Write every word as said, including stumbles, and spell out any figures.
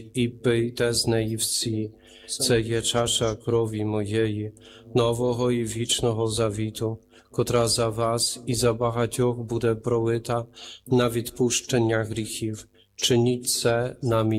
і пийте з неї всі. Це є чаша крові моєї, нового і вічного завіту, котра за вас і за багатьох буде пролита на відпущення гріхів. Чиніть це на мій